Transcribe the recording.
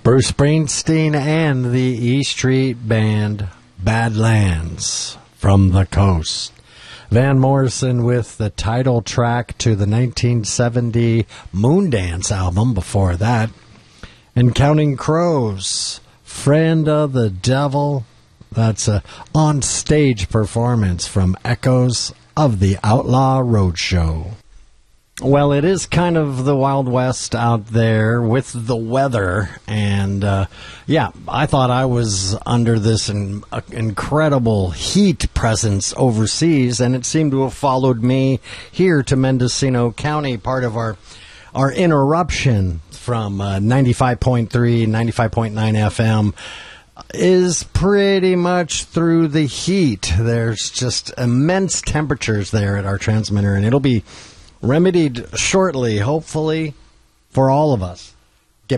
Bruce Springsteen and the E Street Band, Badlands from the Coast. Van Morrison with the title track to the 1970 Moondance album before that. And Counting Crows, Friend of the Devil. That's a on-stage performance from Echoes of the Outlaw Roadshow. Well, it is kind of the Wild West out there with the weather, and I thought I was under this incredible heat presence overseas, and it seemed to have followed me here to Mendocino County. Part of our interruption from 95.3, 95.9 FM is pretty much through the heat. There's just immense temperatures there at our transmitter, and it'll be remedied shortly, hopefully, for all of us.